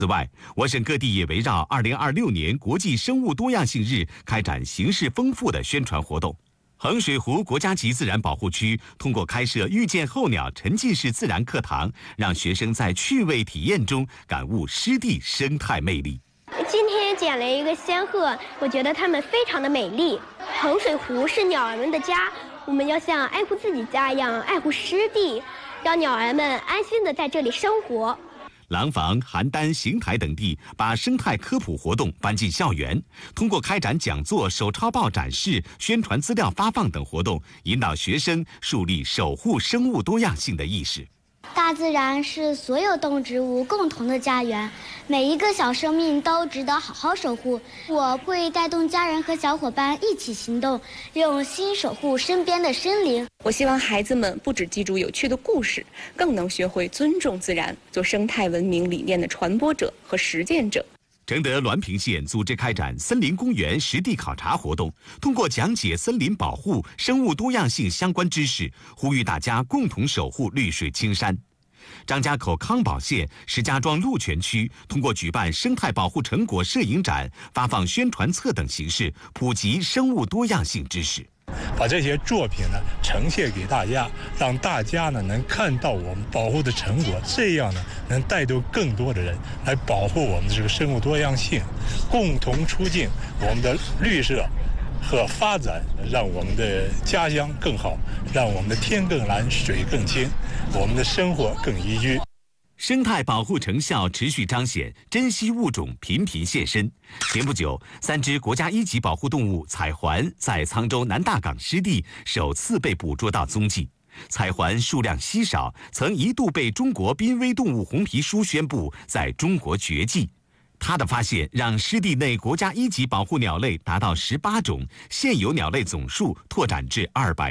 此外，我省各地也围绕2026年国际生物多样性日开展形式丰富的宣传活动。衡水湖国家级自然保护区通过开设遇见候鸟沉浸式自然课堂，让学生在趣味体验中感悟湿地生态魅力。 今天捡了一个仙鹤，我觉得它们非常的美丽。衡水湖是鸟儿们的家，我们要像爱护自己家一样爱护湿地，让鸟儿们安心的在这里生活。 廊坊、邯郸、邢台等地把生态科普活动搬进校园，通过开展讲座、手抄报展示、宣传资料发放等活动，引导学生树立守护生物多样性的意识。 大自然是所有动植物共同的家园，每一个小生命都值得好好守护。我会带动家人和小伙伴一起行动，用心守护身边的森林。 我希望孩子们不只记住有趣的故事，更能学会尊重自然，做生态文明理念的传播者和实践者。 承德滦平县组织开展森林公园实地考察活动，通过讲解森林保护、生物多样性相关知识，呼吁大家共同守护绿水青山。张家口康保县石家庄鹿泉区通过举办生态保护成果摄影展、发放宣传册等形式，普及生物多样性知识。 把这些作品呢呈现给大家，让大家呢能看到我们保护的成果，这样呢能带动更多的人来保护我们的这个生物多样性，共同促进我们的绿色和发展，让我们的家乡更好，让我们的天更蓝，水更清，我们的生活更宜居。 生态保护成效持续彰显，珍稀物种频频现身。前不久，3只国家1级保护动物彩环在沧州南大港湿地首次被捕捉到踪迹。彩环数量稀少，曾一度被中国濒危动物红皮书宣布在中国绝迹。它的发现让湿地内国家1级保护鸟类达到18种，现有鸟类总数拓展至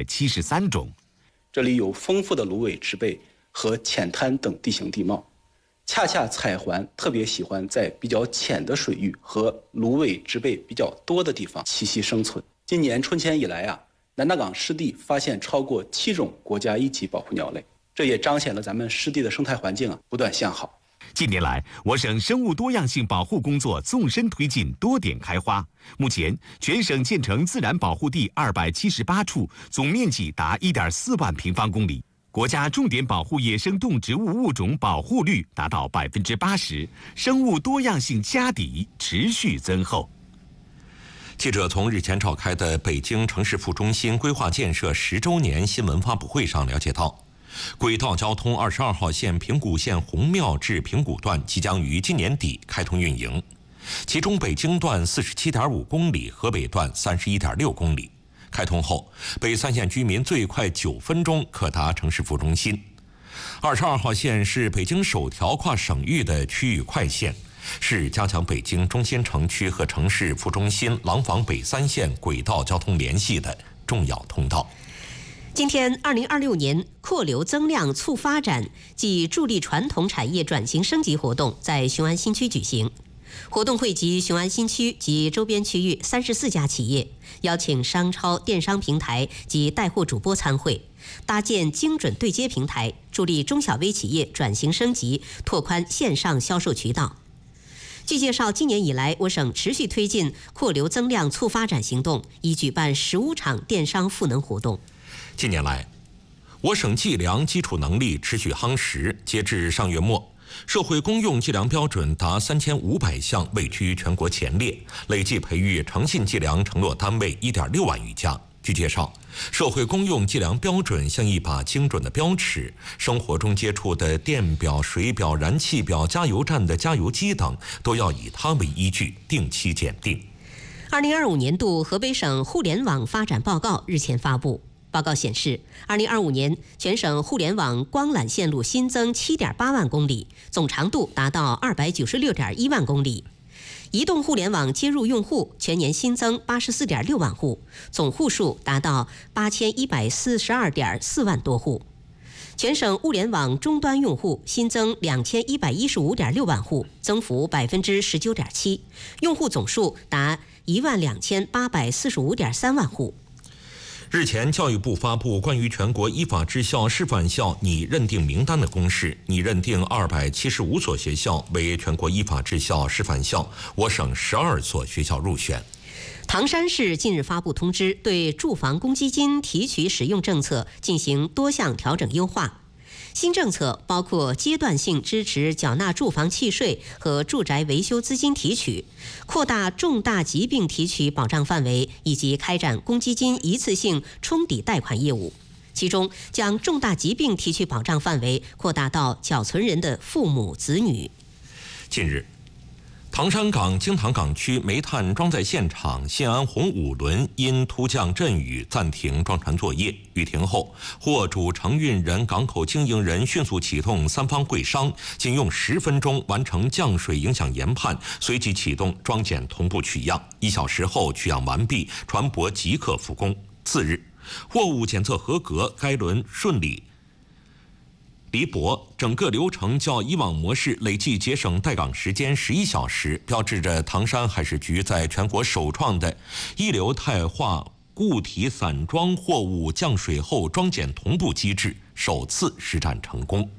273种。 这里有丰富的芦苇植被和浅滩等地形地貌，恰恰彩环特别喜欢在比较浅的水域和芦苇植被比较多的地方栖息生存。今年春天以来南大港湿地发现超过7种国家1级保护鸟类，这也彰显了咱们湿地的生态环境不断向好。 近年来，我省生物多样性保护工作纵深推进，多点开花。目前，全省建成自然保护地278处，总面积达1.4万平方公里。国家重点保护野生动植物物种保护率达到80%，生物多样性家底持续增厚。 记者从日前召开的北京城市副中心规划建设10周年新闻发布会上了解到，轨道交通22号线平谷线红庙至平谷段即将于今年底开通运营，其中北京段47.5公里，河北段31.6公里。开通后，北3县居民最快9分钟可达城市副中心。22号线是北京首条跨省域的区域快线，是加强北京中心城区和城市副中心廊坊北3县轨道交通联系的重要通道。 今天2026年扩流增量促发展暨助力传统产业转型升级活动在雄安新区举行。活动汇集雄安新区及周边区域34家企业，邀请商超电商平台及带货主播参会，搭建精准对接平台，助力中小微企业转型升级，拓宽线上销售渠道。据介绍，今年以来，我省持续推进扩流增量促发展行动，已举办15场电商赋能活动。 近年来，我省计量基础能力持续夯实，截至上月末，社会公用计量标准达3500项，位居全国前列，累计培育诚信计量承诺单位1.6万余家。据介绍，社会公用计量标准像一把精准的标尺，生活中接触的电表、水表、燃气表、加油站的加油机等，都要以它为依据，定期检定。 2025年度河北省互联网发展报告日前发布。报告显示，2025年全省互联网光缆线路新增7.8万公里，总长度达到296.1万公里。移动互联网接入用户全年新增84.6万户，总户数达到8142.4万多户。全省物联网终端用户新增2115.6万户，增幅19.7%，用户总数达12845.3万户。 日前，教育部发布关于全国依法治校示范校拟认定名单的公示，拟认定275所学校为全国依法治校示范校，我省12所学校入选。 唐山市近日发布通知，对住房公积金提取使用政策进行多项调整优化。新政策包括阶段性支持缴纳住房契税和住宅维修资金提取，扩大重大疾病提取保障范围，以及开展公积金一次性冲抵贷款业务。其中，将重大疾病提取保障范围扩大到缴存人的父母子女。 近日，唐山港京塘港区煤炭装载现场信安红5轮因突降阵雨暂停装船作业，雨停后，货主承运人、港口经营人迅速启动3方会商，仅用10分钟完成降水影响研判，随即启动装检同步取样，1小时后取样完毕，船舶即可复工。次日，货物检测合格，该轮顺利离泊，整个流程较以往模式累计节省待港时间11小时，标志着唐山海事局在全国首创的一流态化固体散装货物降水后装检同步机制首次实战成功。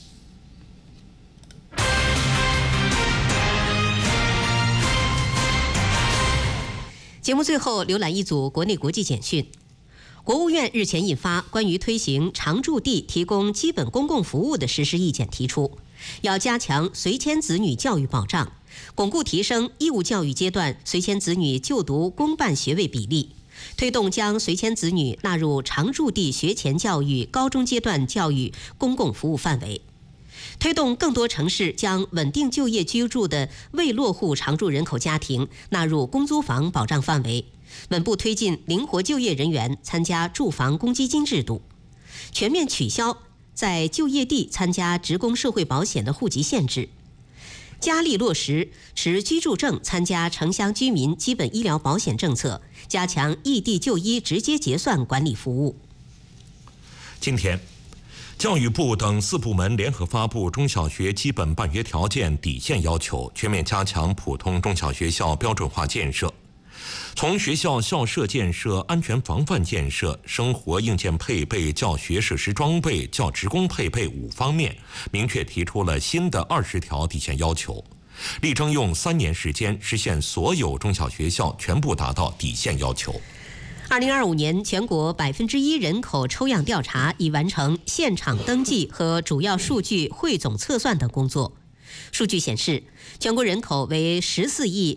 节目最后浏览一组国内国际简讯。国务院日前印发关于推行常住地提供基本公共服务的实施意见，提出要加强随迁子女教育保障，巩固提升义务教育阶段随迁子女就读公办学位比例，推动将随迁子女纳入常住地学前教育高中阶段教育公共服务范围，推动更多城市将稳定就业居住的未落户常住人口家庭纳入公租房保障范围，稳步推进灵活就业人员参加住房公积金制度，全面取消在就业地参加职工社会保险的户籍限制，加力落实持居住证参加城乡居民基本医疗保险政策，加强异地就医直接结算管理服务。 今天，教育部等4部门联合发布中小学基本办学条件底线要求，全面加强普通中小学校标准化建设。从学校校舍建设、安全防范建设、生活硬件配备、教学设施装备、教职工配备5方面，明确提出了新的20条底线要求，力争用3年时间实现所有中小学校全部达到底线要求。 2025年全国1%人口抽样调查已完成现场登记和主要数据汇总测算等工作。数据显示，全国人口为14亿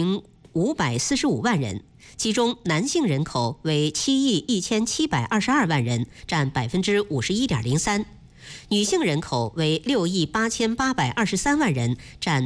0545万人，其中男性人口为7亿1722万人，占51.03%，女性人口为6亿8823万人，占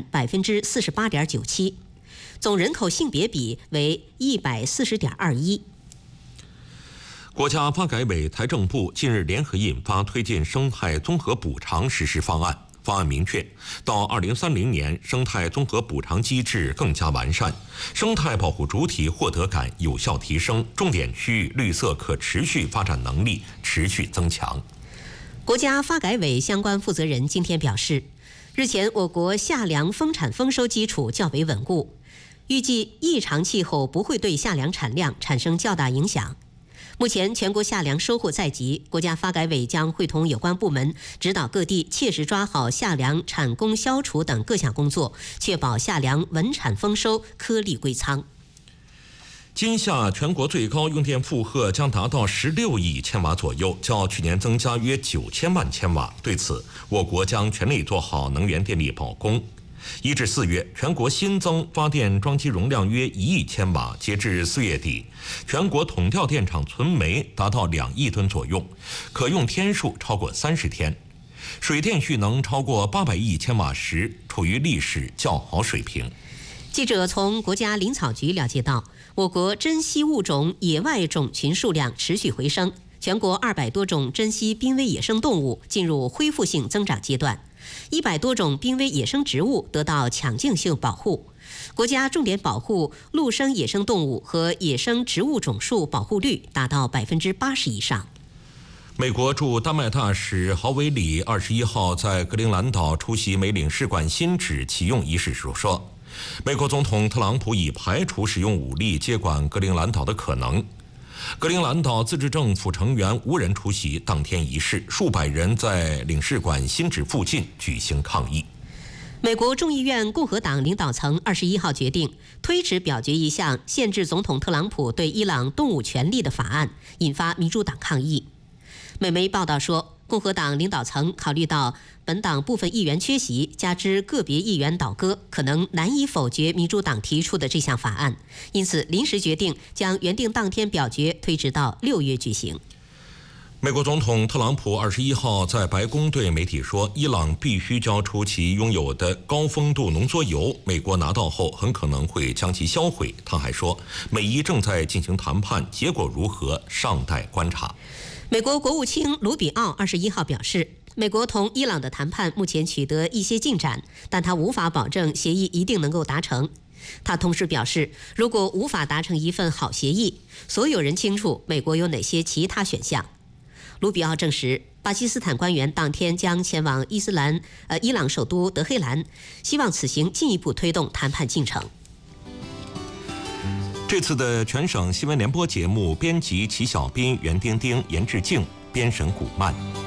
48.97%，总人口性别比为140.21%。 国家发改委、财政部近日联合印发推进生态综合补偿实施方案。方案明确，到2030年，生态综合补偿机制更加完善，生态保护主体获得感有效提升，重点区域绿色可持续发展能力持续增强。 国家发改委相关负责人今天表示，日前我国夏粮丰产丰收基础较为稳固，预计异常气候不会对夏粮产量产生较大影响。目前全国夏粮收获在即，国家发改委将会同有关部门指导各地切实抓好夏粮产供消除等各项工作，确保夏粮稳产丰收，颗粒归仓。 今夏全国最高用电负荷将达到16亿千瓦左右，较去年增加约9000万千瓦。对此，我国将全力做好能源电力保供。1至4月，全国新增发电装机容量约1亿千瓦，截至4月底，全国统调电厂存煤达到2亿吨左右，可用天数超过30天，水电蓄能超过800亿千瓦时，处于历史较好水平。 记者从国家林草局了解到，我国珍稀物种野外种群数量持续回升，全国200多种珍稀濒危野生动物进入恢复性增长阶段，100多种濒危野生植物得到强劲性保护。国家重点保护陆生野生动物和野生植物种数保护率达到80%以上。 美国驻丹麦大使豪维里21号在格陵兰岛出席美领事馆新址启用仪式时说，美国总统特朗普已排除使用武力接管格陵兰岛的可能。 格陵兰岛自治政府成员无人出席当天仪式，数百人在领事馆新址附近举行抗议。 美国众议院共和党领导层21号决定推迟表决一项限制总统特朗普对伊朗动武权利的法案，引发民主党抗议。美媒报道说，共和党领导层考虑到本党部分议员缺席，加之个别议员倒戈，可能难以否决民主党提出的这项法案，因此临时决定将原定当天表决推迟到6月举行。 美国总统特朗普21号在白宫对媒体说，伊朗必须交出其拥有的高丰度浓缩铀，美国拿到后很可能会将其销毁。他还说，美伊正在进行谈判，结果如何尚待观察。 美国国务卿卢比奥21号表示，美国同伊朗的谈判目前取得一些进展，但他无法保证协议一定能够达成。他同时表示，如果无法达成一份好协议，所有人清楚美国有哪些其他选项。卢比奥证实，巴基斯坦官员当天将前往伊朗首都德黑兰，希望此行进一步推动谈判进程。 这次的全省新闻联播节目，编辑齐小斌、袁丁丁、严志静，编审古曼。